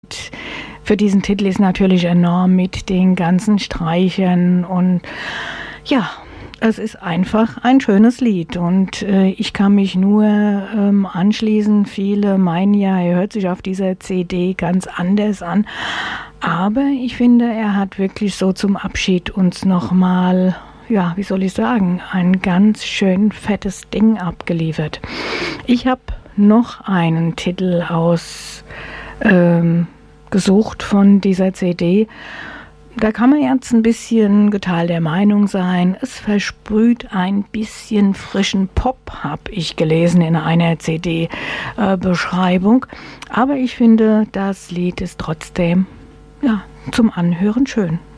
für diesen Titel ist natürlich enorm mit den ganzen Streichern und ja, es ist einfach ein schönes Lied und ich kann mich nur anschließen. Viele meinen ja, er hört sich auf dieser CD ganz anders an, aber ich finde, er hat wirklich so zum Abschied uns nochmal, ja, wie soll ich sagen, ein ganz schön fettes Ding abgeliefert. Ich habe noch einen Titel gesucht von dieser CD. Da kann man jetzt ein bisschen geteilter Meinung sein. Es versprüht ein bisschen frischen Pop, habe ich gelesen in einer CD-Beschreibung. Aber ich finde, das Lied ist trotzdem, ja, zum Anhören schön.